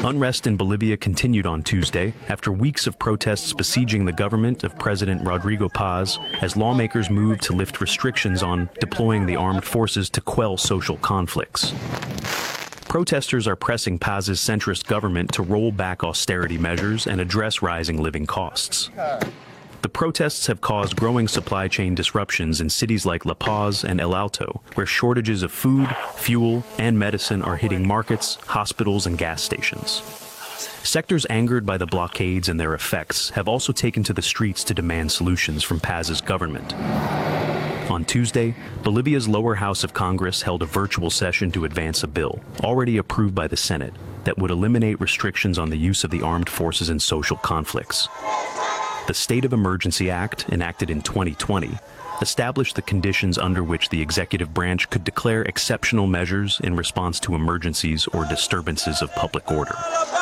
Unrest in Bolivia continued on Tuesday after weeks of protests besieging the government of President Rodrigo Paz as lawmakers moved to lift restrictions on deploying the armed forces to quell social conflicts. Protesters are pressing Paz's centrist government to roll back austerity measures and address rising living costs. The protests have caused growing supply chain disruptions in cities like La Paz and El Alto, where shortages of food, fuel, and medicine are hitting markets, hospitals, and gas stations. Sectors angered by the blockades and their effects have also taken to the streets to demand solutions from Paz's government. On Tuesday, Bolivia's lower house of Congress held a virtual session to advance a bill, already approved by the Senate, that would eliminate restrictions on the use of the armed forces in social conflicts. The State of Emergency Act, enacted in 2020, established the conditions under which the executive branch could declare exceptional measures in response to emergencies or disturbances of public order.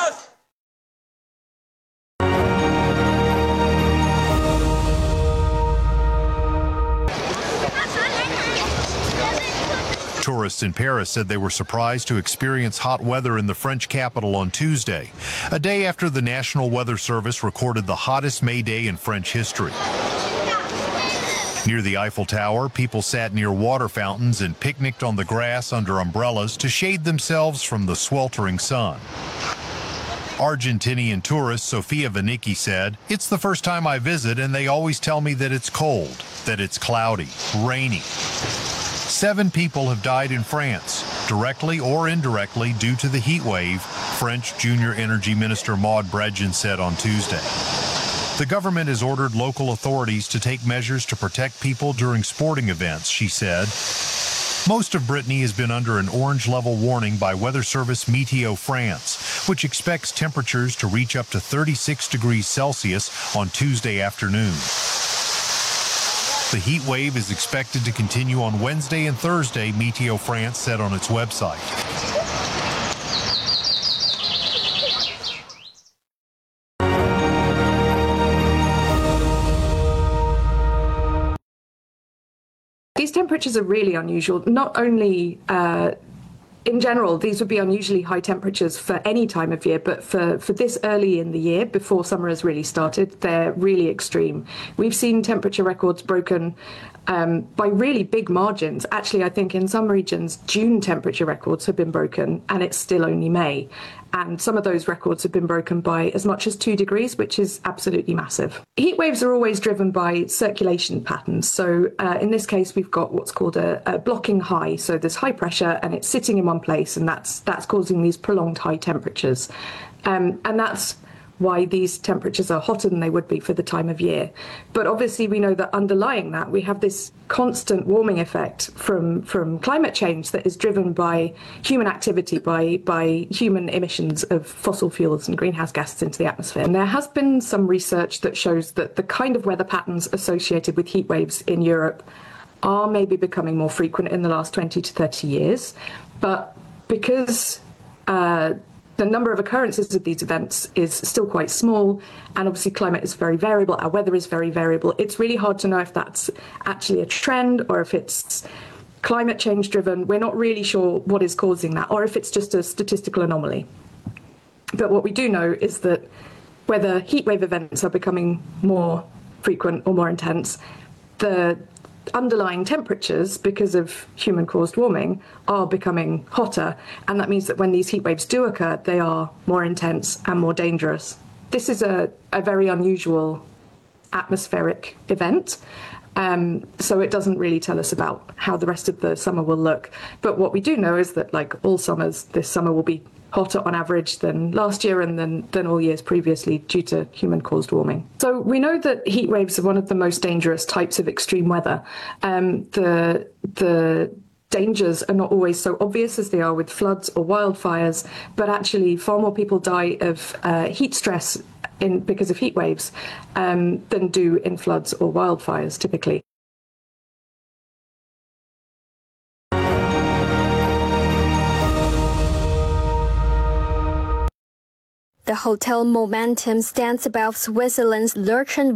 Tourists in Paris said they were surprised to experience hot weather in the French capital on Tuesday, a day after the National Weather Service recorded the hottest May Day in French history. Near the Eiffel Tower, people sat near water fountains and picnicked on the grass under umbrellas to shade themselves from the sweltering sun. Argentinian tourist Sofia Vanicki said, "It's the first time I visit and they always tell me that it's cold, that it's cloudy, rainy." 7 people have died in France, directly or indirectly due to the heat wave, French Junior Energy Minister Maud Brejin said on Tuesday. The government has ordered local authorities to take measures to protect people during sporting events, she said. Most of Brittany has been under an orange level warning by Weather Service Meteo France, which expects temperatures to reach up to 36 degrees Celsius on Tuesday afternoon. The heat wave is expected to continue on Wednesday and Thursday, Meteo France said on its website. These temperatures are really unusual. Not only in general, these would be unusually high temperatures for any time of year, but for this early in the year, before summer has really started, they're really extreme. We've seen temperature records broken by really big margins. Actually, I think in some regions, June temperature records have been broken, and it's still only May. And some of those records have been broken by as much as 2 degrees, which is absolutely massive. Heat waves are always driven by circulation patterns. So in this case, we've got what's called a blocking high. So there's high pressure and it's sitting in one place, and that's causing these prolonged high temperatures. And that's why these temperatures are hotter than they would be for the time of year. But obviously we know that underlying that, we have this constant warming effect from climate change that is driven by human activity, by human emissions of fossil fuels and greenhouse gases into the atmosphere. And there has been some research that shows that the kind of weather patterns associated with heat waves in Europe are maybe becoming more frequent in the last 20 to 30 years. But because the number of occurrences of these events is still quite small, and obviously climate is very variable, our weather is very variable, it's really hard to know if that's actually a trend or if it's climate change driven. We're not really sure what is causing that, or if it's just a statistical anomaly. But what we do know is that whether heat wave events are becoming more frequent or more intense, the underlying temperatures, because of human-caused warming, are becoming hotter, and that means that when these heat waves do occur, they are more intense and more dangerous. This is a very unusual atmospheric event, so it doesn't really tell us about how the rest of the summer will look. But what we do know is that, like all summers, this summer will be hotter on average than last year and than all years previously due to human-caused warming. So we know that heat waves are one of the most dangerous types of extreme weather. The dangers are not always so obvious as they are with floods or wildfires, but actually far more people die of heat stress because of heat waves than do in floods or wildfires typically. The Hotel Momentum stands above Switzerland's Lurchen